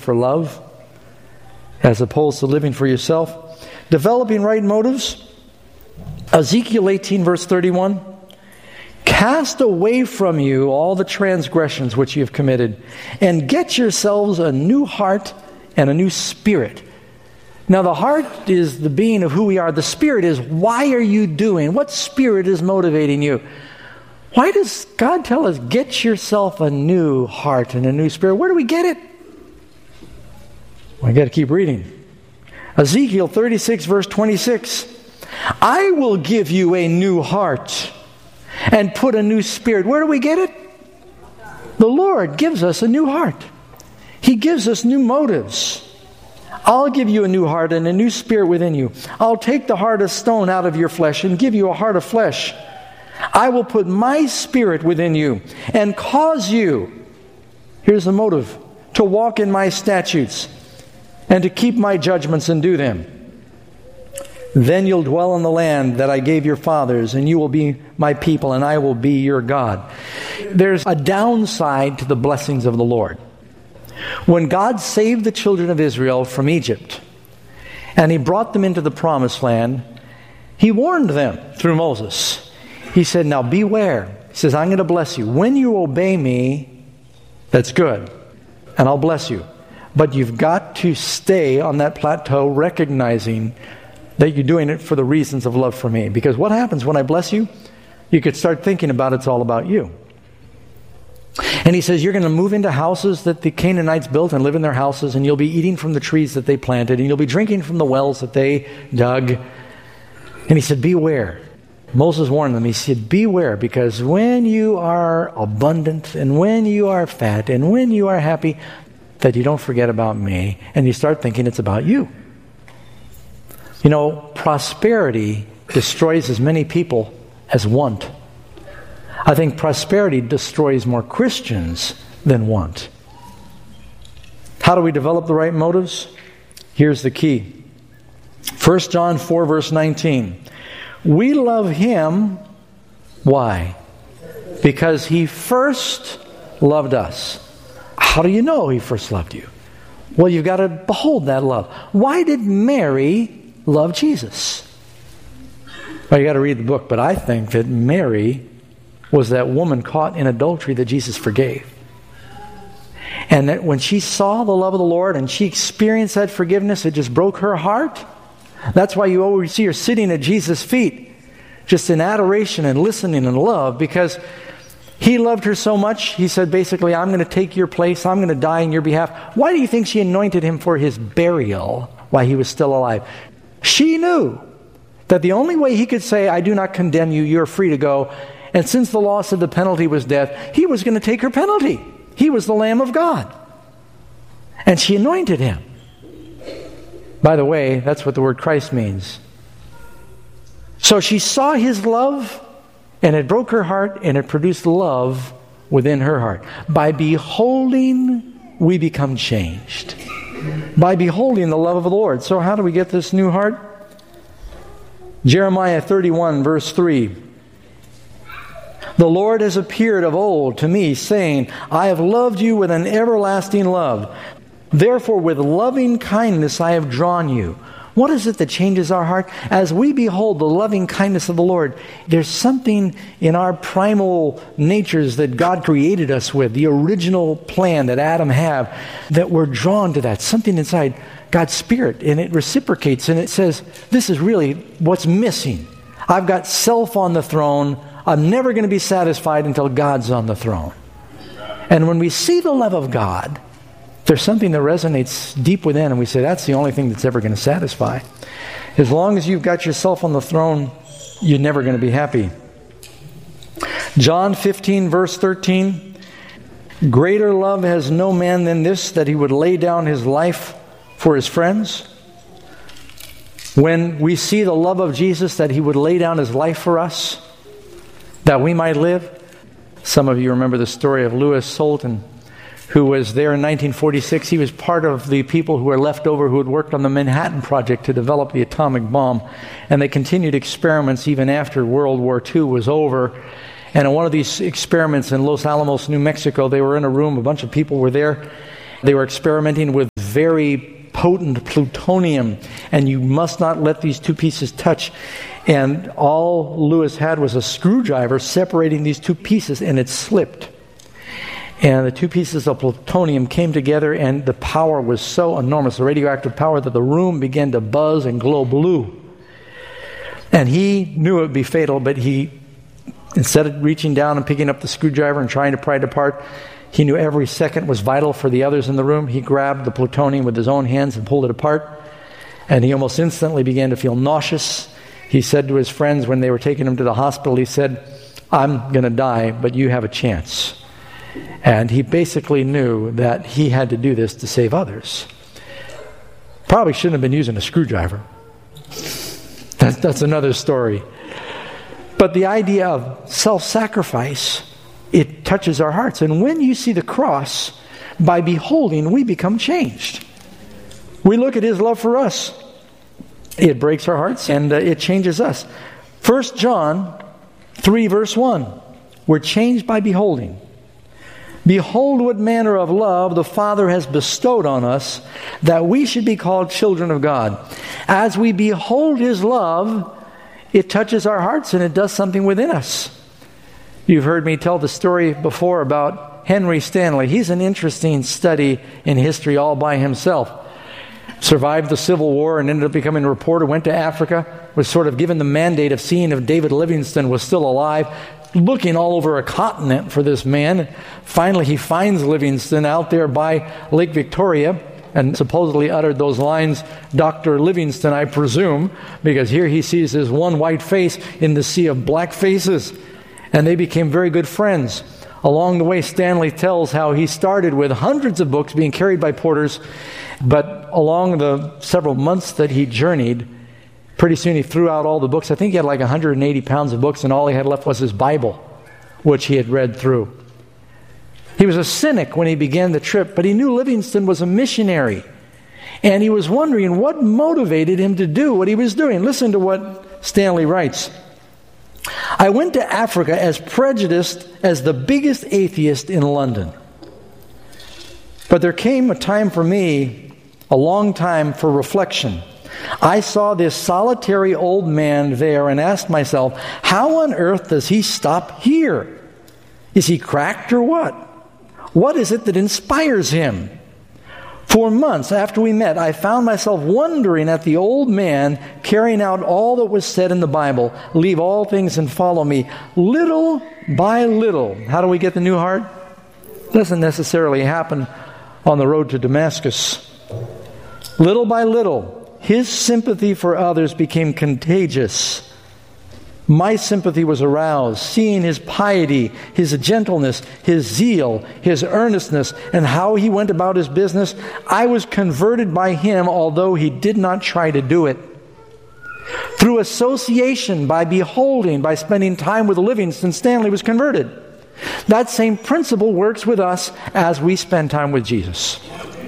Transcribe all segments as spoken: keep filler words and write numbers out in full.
for love as opposed to living for yourself. Developing right motives. Ezekiel eighteen, verse thirty-one. Cast away from you all the transgressions which you have committed, and get yourselves a new heart and a new spirit. Now the heart is the being of who we are. The spirit is, why are you doing? What spirit is motivating you? Why does God tell us, get yourself a new heart and a new spirit? Where do we get it? Well, I got to keep reading. Ezekiel thirty-six, verse twenty-six. I will give you a new heart and put a new spirit. Where do we get it? The Lord gives us a new heart. He gives us new motives. I'll give you a new heart and a new spirit within you. I'll take the heart of stone out of your flesh and give you a heart of flesh. I will put my spirit within you and cause you, here's the motive, to walk in my statutes and to keep my judgments and do them. Then you'll dwell in the land that I gave your fathers, and you will be my people, and I will be your God. There's a downside to the blessings of the Lord. When God saved the children of Israel from Egypt, and He brought them into the promised land, He warned them through Moses. He said, now beware. He says, I'm going to bless you. When you obey me, that's good, and I'll bless you. But you've got to stay on that plateau, recognizing that you're doing it for the reasons of love for me. Because what happens when I bless you? You could start thinking about it's all about you. And He says, you're going to move into houses that the Canaanites built and live in their houses, and you'll be eating from the trees that they planted, and you'll be drinking from the wells that they dug. And He said, beware. Moses warned them. He said, beware, because when you are abundant, and when you are fat, and when you are happy, that you don't forget about me, and you start thinking it's about you. You know, prosperity destroys as many people as want. I think prosperity destroys more Christians than want. How do we develop the right motives? Here's the key. First John four, verse nineteen. We love Him. Why? Because He first loved us. How do you know He first loved you? Well, you've got to behold that love. Why did Mary love Jesus? Well, you got to read the book, but I think that Mary was that woman caught in adultery that Jesus forgave. And that when she saw the love of the Lord and she experienced that forgiveness, it just broke her heart. That's why you always see her sitting at Jesus' feet, just in adoration and listening and love, because He loved her so much, He said basically, I'm going to take your place, I'm going to die in your behalf. Why do you think she anointed Him for His burial while He was still alive? She knew that the only way He could say, I do not condemn you, you're free to go. And since the loss of the penalty was death, He was going to take her penalty. He was the Lamb of God. And she anointed Him. By the way, that's what the word Christ means. So she saw His love, and it broke her heart, and it produced love within her heart. By beholding, we become changed. By beholding the love of the Lord. So how do we get this new heart? Jeremiah thirty-one, verse three. The Lord has appeared of old to me, saying, I have loved you with an everlasting love. Therefore, with loving kindness I have drawn you. What is it that changes our heart? As we behold the loving kindness of the Lord, there's something in our primal natures that God created us with, the original plan that Adam had, that we're drawn to that. Something inside God's Spirit, and it reciprocates, and it says, this is really what's missing. I've got self on the throne. I'm never going to be satisfied until God's on the throne. And when we see the love of God, there's something that resonates deep within, and we say, that's the only thing that's ever going to satisfy. As long as you've got yourself on the throne, you're never going to be happy. John fifteen, verse thirteen. Greater love has no man than this, that he would lay down his life for his friends. When we see the love of Jesus, that He would lay down His life for us, that we might live. Some of you remember the story of Louis Sultan, who was there in nineteen forty-six. He was part of the people who were left over who had worked on the Manhattan Project to develop the atomic bomb. And they continued experiments even after World War Two was over. And in one of these experiments in Los Alamos, New Mexico, they were in a room, a bunch of people were there. They were experimenting with very potent plutonium, and you must not let these two pieces touch. And all Lewis had was a screwdriver separating these two pieces, and it slipped. And the two pieces of plutonium came together, and the power was so enormous, the radioactive power, that the room began to buzz and glow blue. And he knew it would be fatal, but he, instead of reaching down and picking up the screwdriver and trying to pry it apart, he knew every second was vital for the others in the room. He grabbed the plutonium with his own hands and pulled it apart. And he almost instantly began to feel nauseous. He said to his friends when they were taking him to the hospital, he said, "I'm going to die, but you have a chance." And he basically knew that he had to do this to save others. Probably shouldn't have been using a screwdriver. That's, that's another story. But the idea of self-sacrifice, it touches our hearts. And when you see the cross, by beholding, we become changed. We look at his love for us. It breaks our hearts and uh, it changes us. First John three verse one. We're changed by beholding. Behold what manner of love the Father has bestowed on us, that we should be called children of God. As we behold his love, it touches our hearts and it does something within us. You've heard me tell the story before about Henry Stanley. He's an interesting study in history all by himself. Survived the Civil War and ended up becoming a reporter, went to Africa, was sort of given the mandate of seeing if David Livingstone was still alive, looking all over a continent for this man. Finally, he finds Livingstone out there by Lake Victoria and supposedly uttered those lines, "Doctor Livingstone, I presume," because here he sees his one white face in the sea of black faces. And they became very good friends. Along the way, Stanley tells how he started with hundreds of books being carried by porters, but along the several months that he journeyed, pretty soon he threw out all the books. I think he had like one hundred eighty pounds of books, and all he had left was his Bible, which he had read through. He was a cynic when he began the trip, but he knew Livingstone was a missionary. And he was wondering what motivated him to do what he was doing. Listen to what Stanley writes. "I went to Africa as prejudiced as the biggest atheist in London. But there came a time for me, a long time for reflection. I saw this solitary old man there and asked myself, how on earth does he stop here? Is he cracked or what? What is it that inspires him? For months after we met, I found myself wondering at the old man carrying out all that was said in the Bible, leave all things and follow me, little by little." How do we get the new heart? It doesn't necessarily happen on the road to Damascus. "Little by little, his sympathy for others became contagious. My sympathy was aroused, seeing his piety, his gentleness, his zeal, his earnestness, and how he went about his business. I was converted by him, although he did not try to do it. Through association, by beholding, by spending time with Livingstone, Stanley was converted. That same principle works with us as we spend time with Jesus.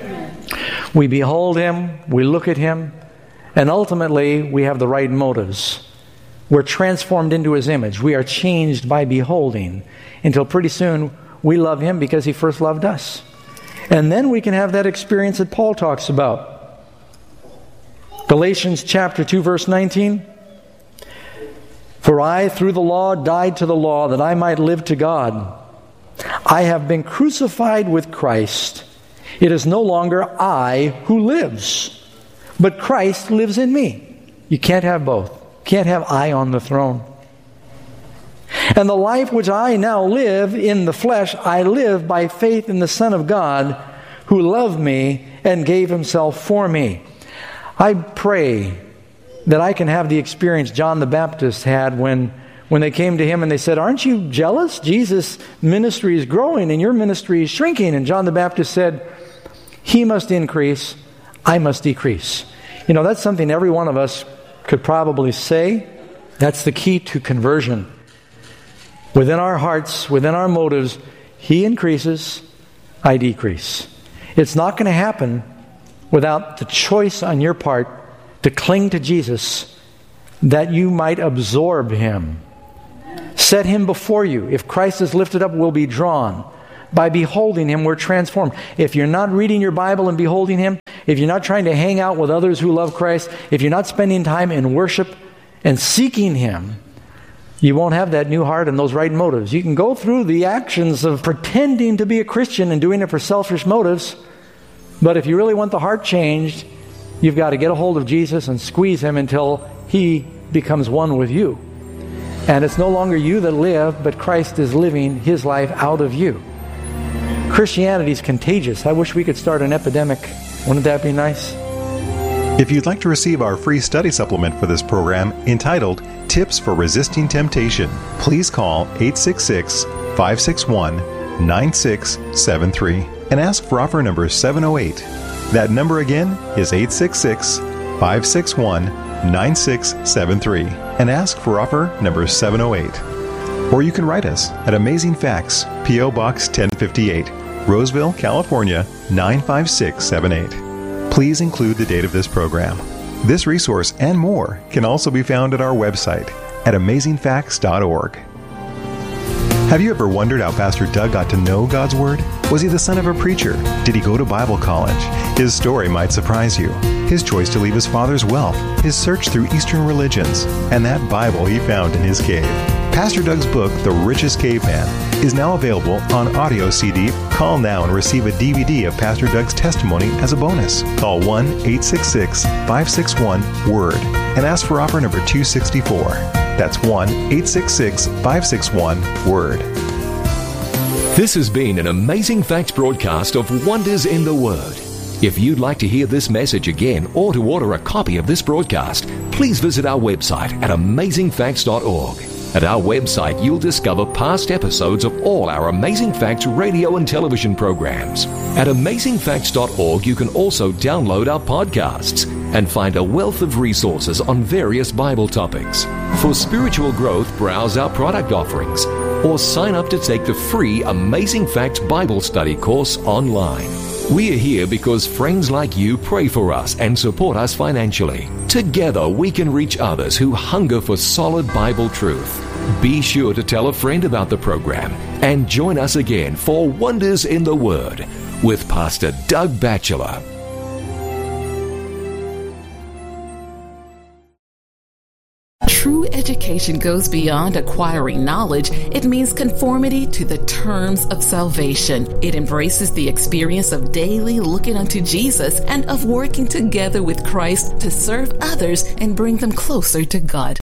We behold him, we look at him, and ultimately we have the right motives. We're transformed into his image. We are changed by beholding until pretty soon we love him because he first loved us. And then we can have that experience that Paul talks about. Galatians chapter two, verse nineteen. "For I, through the law, died to the law, that I might live to God. I have been crucified with Christ. It is no longer I who lives, but Christ lives in me." You can't have both. Can't have I on the throne. "And the life which I now live in the flesh, I live by faith in the Son of God, who loved me and gave himself for me." I pray that I can have the experience John the Baptist had when, when they came to him and they said, "Aren't you jealous? Jesus' ministry is growing and your ministry is shrinking." And John the Baptist said, "He must increase, I must decrease." You know, that's something every one of us could probably say. That's the key to conversion. Within our hearts, within our motives, he increases, I decrease. It's not going to happen without the choice on your part to cling to Jesus, that you might absorb him. Set him before you. If Christ is lifted up, we'll be drawn. By beholding him, we're transformed. If you're not reading your Bible and beholding him, if you're not trying to hang out with others who love Christ, if you're not spending time in worship and seeking Him, you won't have that new heart and those right motives. You can go through the actions of pretending to be a Christian and doing it for selfish motives, but if you really want the heart changed, you've got to get a hold of Jesus and squeeze Him until He becomes one with you. And it's no longer you that live, but Christ is living His life out of you. Christianity is contagious. I wish we could start an epidemic. Wouldn't that be nice? If you'd like to receive our free study supplement for this program entitled Tips for Resisting Temptation, please call eight six six, five six one, nine six seven three and ask for offer number seven oh eight. That number again is eight six six, five six one, nine six seven three and ask for offer number seven oh eight. Or you can write us at Amazing Facts, P O. Box ten fifty-eight, Roseville, California, nine five six seven eight. Please include the date of this program. This resource and more can also be found at our website at amazing facts dot org. Have you ever wondered how Pastor Doug got to know God's Word? Was he the son of a preacher? Did he go to Bible college? His story might surprise you. His choice to leave his father's wealth, his search through Eastern religions, and that Bible he found in his cave. Pastor Doug's book, The Richest Caveman, is now available on audio C D. Call now and receive a D V D of Pastor Doug's testimony as a bonus. Call one eight six six, five six one, WORD and ask for offer number two sixty-four. That's one eight six six, five six one, WORD. This has been an Amazing Facts broadcast of Wonders in the Word. If you'd like to hear this message again or to order a copy of this broadcast, please visit our website at amazing facts dot org. At our website, you'll discover past episodes of all our Amazing Facts radio and television programs. At amazing facts dot org, you can also download our podcasts and find a wealth of resources on various Bible topics. For spiritual growth, browse our product offerings or sign up to take the free Amazing Facts Bible Study course online. We are here because friends like you pray for us and support us financially. Together, we can reach others who hunger for solid Bible truth. Be sure to tell a friend about the program and join us again for Wonders in the Word with Pastor Doug Batchelor. True education goes beyond acquiring knowledge. It means conformity to the terms of salvation. It embraces the experience of daily looking unto Jesus and of working together with Christ to serve others and bring them closer to God.